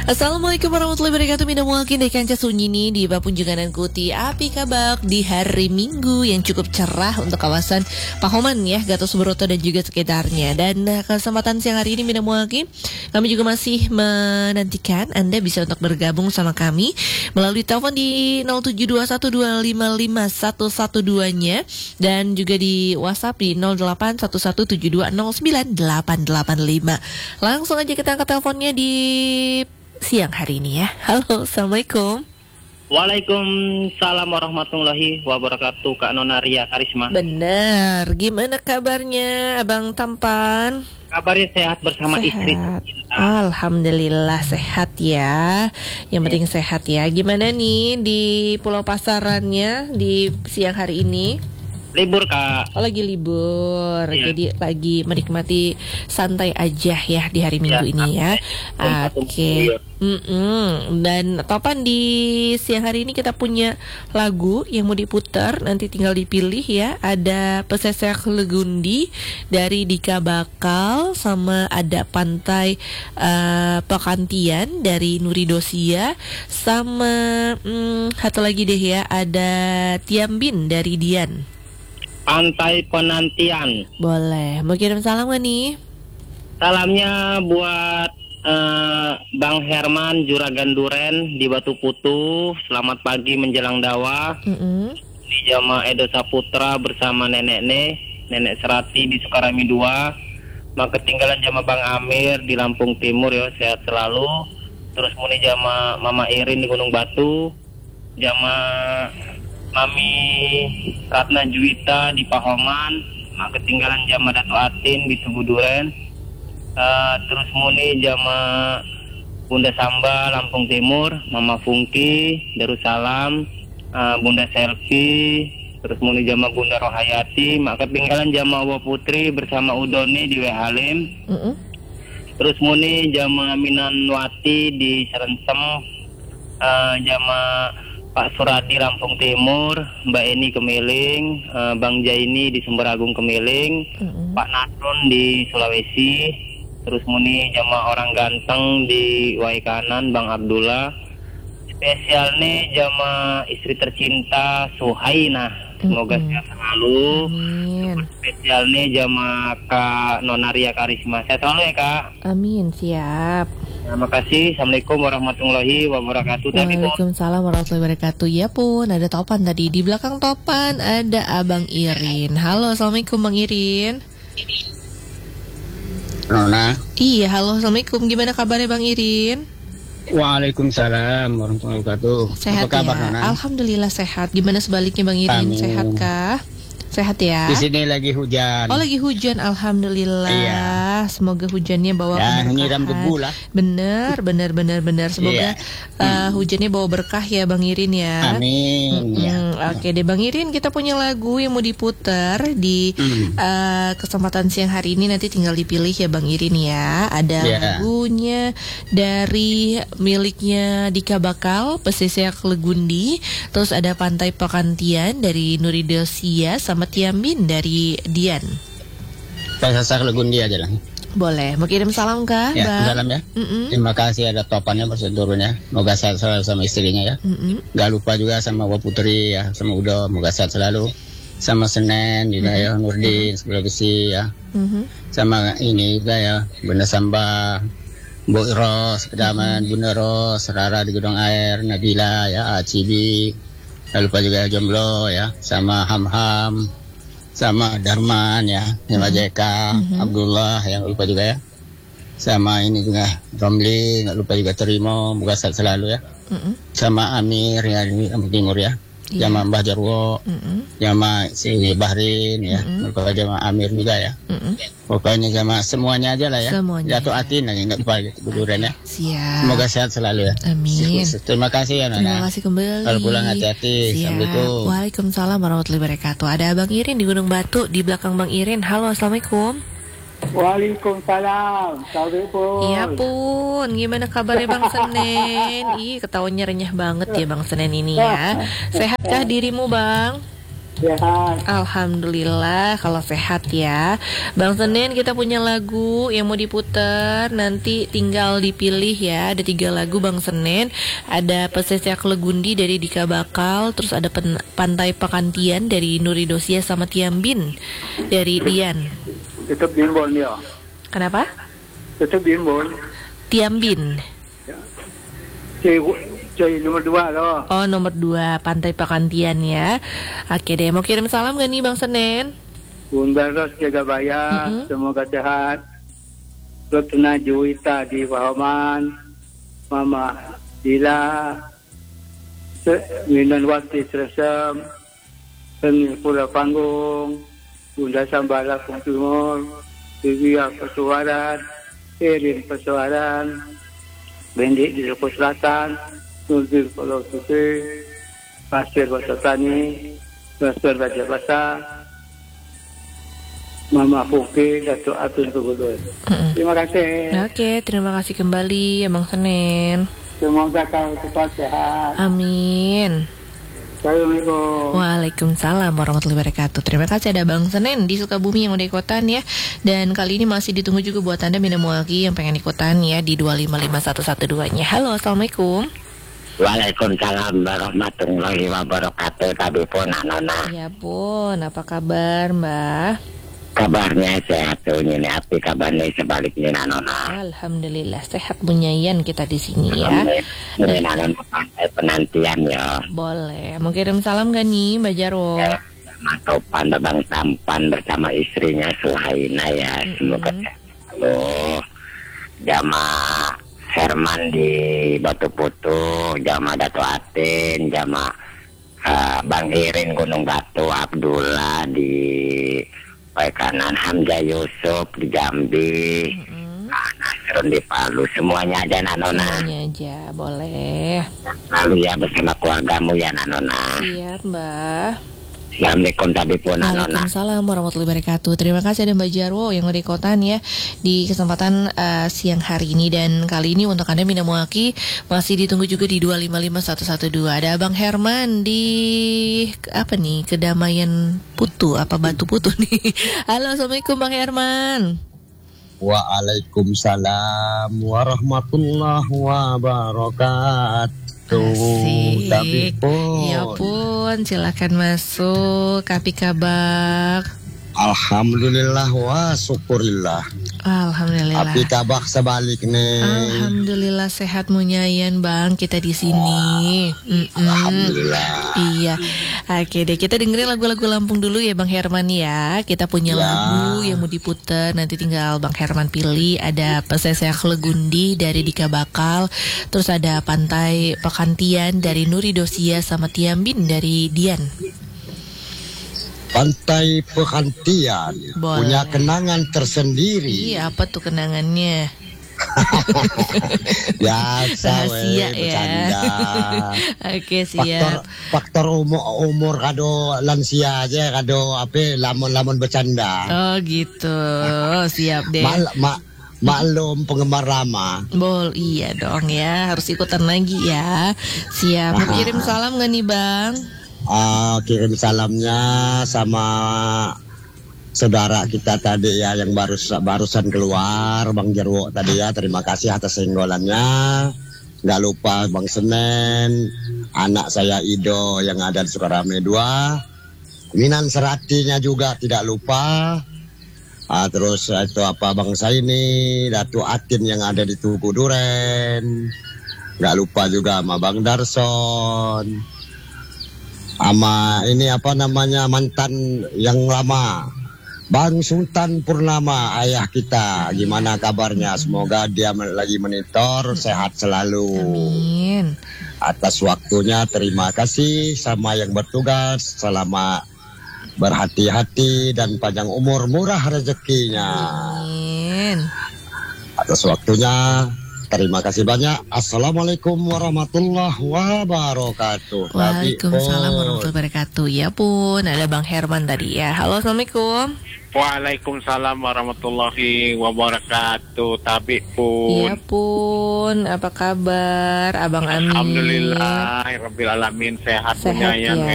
Assalamualaikum warahmatullahi wabarakatuh. Mina mungkin di kanca sunyi nih di Bapunjungan Kuti api kabak di hari Minggu yang cukup cerah untuk kawasan Pahoman ya, Gatot Subroto dan juga sekitarnya. Dan kesempatan siang hari ini Mina mungkin kami juga masih menantikan Anda bisa untuk bergabung sama kami melalui telepon di 07212551112-nya dan juga di WhatsApp di 081172098885. Langsung aja kita angkat teleponnya di siang hari ini ya. Halo, Assalamualaikum. Waalaikumsalam warahmatullahi wabarakatuh, Kak Nonaria Karisma. Benar, gimana kabarnya Abang Tampan? Kabarnya sehat bersama istri. Alhamdulillah sehat ya. Yang penting sehat ya. Gimana nih di Pulau Pasarannya di siang hari ini? Libur, Kak. Oh, lagi libur. Iya. Jadi lagi menikmati santai aja ya di hari Minggu ini ya. Oke. Dan Topan di siang hari ini kita punya lagu yang mau diputar, nanti tinggal dipilih ya. Ada Pesisir Legundi dari Dika Bakal, sama ada Pantai Pekantian dari Nuri Dosia, sama satu lagi deh ya, ada Tiambin dari Dian. Pantai Penantian. Boleh. Mau kirim salam gak nih? Salamnya buat Bang Herman Juragan Duren di Batu Putu. Selamat pagi menjelang dawa. Di Jama Edo Saputra bersama Nenek Serati di Sukarami 2. Maka ketinggalan Jama Bang Amir di Lampung Timur ya, sehat selalu. Terus muni Jama Mama Irin di Gunung Batu. Jama Mami Ratna Juwita di Pahoman, mak ketinggalan Jama Datu Atin di Tugu Duren, terus muni Jama Bunda Samba Lampung Timur, Mama Fungki Darussalam, Bunda Selfie, terus muni Jama Bunda Rohayati, mak ketinggalan Jama Awa Putri bersama Udoni di Wehalim, terus muni Jama Minanwati di Serensem, Jama Pak Suradi Lampung Timur, Mbak Eni Kemiling, Bang Jaini di Sumber Agung Kemiling, Pak Natron di Sulawesi, terus muni Jama Orang Ganteng di Waikanan, Bang Abdullah. Spesial nih Jama istri tercinta Suhaina, semoga sehat selalu. Spesial nih Jama Kak Nonaria Karisma, sehat selalu ya Kak. Amin, siap. Terima kasih. Assalamualaikum warahmatullahi wabarakatuh. Waalaikumsalam warahmatullahi wabarakatuh. Ya pun, ada Topan tadi. Di belakang Topan ada Abang Irin. Halo, Assalamualaikum Bang Irin. Nona. Iya, halo, Assalamualaikum. Gimana kabarnya Bang Irin? Waalaikumsalam warahmatullahi wabarakatuh. Sehat apa kabar, ya? Nona? Alhamdulillah sehat. Gimana sebaliknya Bang Irin? Amin. Sehat kah? Sehat ya? Di sini lagi hujan. Oh, lagi hujan, alhamdulillah. Iya. Semoga hujannya bawa Ya, keberkahan. nyiram debu lah. Bener. Semoga hujannya bawa berkah ya Bang Irin ya. Amin. Ya. Oke deh Bang Irin, kita punya lagu yang mau diputar di kesempatan siang hari ini, nanti tinggal dipilih ya Bang Irin ya. Ada lagunya dari miliknya Dika Bakal, Pesisir Legundi, terus ada Pantai Pekantian dari Nuri Dosia, sama Tiambin dari Dian. Pesisir Legundi aja lah. Boleh, mau kirim salam kah Ya, Bang? salam ya. Terima kasih ada Topannya berseturunnya. Moga sehat selalu sama istrinya ya. Gak lupa juga sama Wa Putri ya, sama Udo, moga sehat selalu. Sama Senen juga ya, Nurdin sebelah besi ya. Sama ini juga ya, Bunda Samba, Bu Ros, Kedaman, Bunda Ros, Rara di Gudang Air, Nabila ya, Acibi. Gak lupa juga Jomblo ya, sama Ham-Ham, sama Darman ya, sama Jeka, Abdullah yang lupa juga ya, sama ini juga Romli, nggak lupa juga Terimo, moga sehat selalu ya, sama Amir ya di Lampung Timur ya, sama Mbah Jarwo, sama si Bahrin ya, lupa sama Amir juga ya, pokoknya sama semuanya aja lah ya, Jatuh Atin lagi nggak lupa Duren ya. Siap. Semoga sehat selalu ya. Amin. Terima kasih ya Nona. Terima kasih kembali. Kalau pulang hati-hati. Assalamualaikum. Waalaikumsalam warahmatullahi wabarakatuh. Ada Bang Irin di Gunung Batu, di belakang Bang Irin. Halo, Assalamualaikum. Waalaikumsalam. Assalamualaikum. Iya pun, gimana kabarnya Bang Senen? Ih, ketawanya renyah banget ya Bang Senen ini ya. Sehatkah dirimu Bang? Sehat. Alhamdulillah kalau sehat ya. Bang Senen, kita punya lagu yang mau diputar. Nanti tinggal dipilih ya. Ada 3 lagu Bang Senen. Ada Pesisir Klegundi dari Dika Bakal. Terus ada Pantai Pakantian dari Nuri Dosia sama Tiambin dari Dian. Tutup bimbol ya. Kenapa? Tutup bimbol. Tiambin. Cuy nomor 2 loh. Oh, nomor 2 Pantai Pakantian ya. Oke deh, mau kirim salam gak nih Bang Senen? Bunda Ros Jagabaya, semoga sehat. Rutna Juwita di Pahaman, Mama Dila, Minan Wati Sresem, Seni Pura Panggung, Bunda Sambala Pung Timur, Bibia Pesuaran, Erin Pesuaran, Bendik di Luku Selatan, Nurdir Pulau Suci, Pasir Basatani, Pasir Raja Basa, Mama Fuki, Datuk Atun Tugudun. Terima kasih. Oke, terima kasih kembali ya Bang Senen. Semoga kau cepat sehat. Amin. Assalamualaikum. Waalaikumsalam warahmatullahi wabarakatuh. Terima kasih ada Bang Senen di Sukabumi yang udah ikutan ya. Dan kali ini masih ditunggu juga buat Anda Minamwaki yang pengen ikutan ya di 255112-nya. Halo, Assalamualaikum. Waalaikumsalam warahmatullahi wabarakatuh. Tadi pun Nona. Ya pun, apa kabar Mbak? Kabarnya sehat tuh ini, api kabarnya sebaliknya Nona. Alhamdulillah sehat bunyayan kita di sini ya. Ini Nona penantian ya. Boleh. Mau kirim salam gak nih Mbak Jarwo? Ya, Topan Bang Tampan bersama istrinya Suhaina ya. Semoga sehat. Halo. Jamaah Herman di Batu Putu, Jama Dato Atin, Jama Bang Irin Gunung Batu, Abdullah di Kanan, Hamzah Yusuf di Jambi, Nasrun di Palu, semuanya aja Nona. Semuanya aja, boleh. Lalu ya bersama keluargamu ya Nona. Siap Mbak. Assalamualaikum tadi pun Nona. Waalaikumsalam warahmatullahi wabarakatuh. Terima kasih ada Mbak Jarwo yang udah ikutan ya di kesempatan siang hari ini. Dan kali ini untuk Anda Minamwaki masih ditunggu juga di 255112. Ada Bang Herman di apa nih, Kedamaian Putu apa Batu Putu nih. Halo, Assalamualaikum Bang Herman. Waalaikumsalam warahmatullahi wabarakatuh. Asik. Tapi pun Ya pun, silakan masuk. Kapi kabak. Alhamdulillah wa syukurillah. Alhamdulillah. Api kabak sebalik nih. Alhamdulillah sehat munyayan Bang, kita di sini. Alhamdulillah. Iya. Oke deh, kita dengerin lagu-lagu Lampung dulu ya Bang Herman ya. Kita punya lagu yang mau diputer, nanti tinggal Bang Herman pilih. Ada Pesisir Klegundi dari Dika Bakal, terus ada Pantai Pakantian dari Nuri Dosia sama Tiambin dari Dian. Pantai Pakantian punya kenangan tersendiri. Iya, apa tuh kenangannya? Biasa Rahasia bercanda. Oke, siap. Faktor umur kado lansia aja, kado apa lamun bercanda. Oh gitu, siap deh. Maklum penggemar lama. Iya dong ya, harus ikutan lagi ya. Siap. Mau kirim salam gak nih Bang? Kirim salamnya sama saudara kita tadi ya yang barusan keluar, Bang Jarwo tadi ya. Terima kasih atas senggolannya. Nggak lupa Bang Senen, anak saya Ido yang ada di Sukarame 2, Minan Seratinya juga tidak lupa. Terus itu apa Bang Saini, Datuk Atin yang ada di Tugu Duren. Nggak lupa juga sama Bang Darson. Sama ini apa namanya mantan yang lama, Bang Sultan Purnama, ayah kita. Gimana kabarnya? Semoga dia lagi monitor, sehat selalu. Amin. Atas waktunya terima kasih sama yang bertugas. Selama berhati-hati dan panjang umur, murah rezekinya. Amin. Atas waktunya terima kasih banyak. Assalamualaikum warahmatullahi wabarakatuh. Waalaikumsalam warahmatullahi wabarakatuh. Ya pun, ada Bang Herman tadi ya. Halo, Assalamualaikum. Waalaikumsalam warahmatullahi wabarakatuh. Tapi pun. Ya pun, apa kabar Abang Amin? Alhamdulillah, Rabbil Alamin, sehat Sehat punya ya.